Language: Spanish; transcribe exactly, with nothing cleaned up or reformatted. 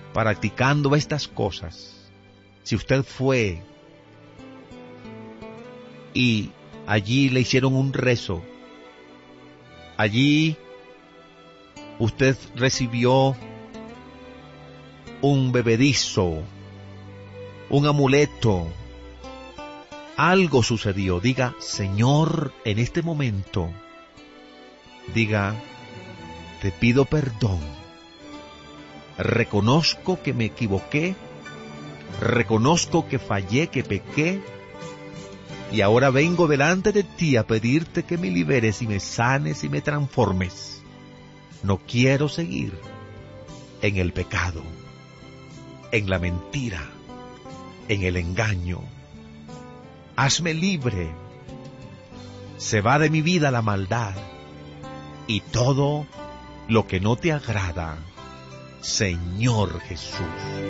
practicando estas cosas, si usted fue y allí le hicieron un rezo, allí usted recibió un bebedizo, un amuleto, algo sucedió, diga, Señor, en este momento, diga, te pido perdón, reconozco que me equivoqué, reconozco que fallé, que pequé, y ahora vengo delante de ti a pedirte que me liberes y me sanes y me transformes. No quiero seguir en el pecado, en la mentira, en el engaño. Hazme libre. Se va de mi vida la maldad y todo lo que no te agrada, Señor Jesús.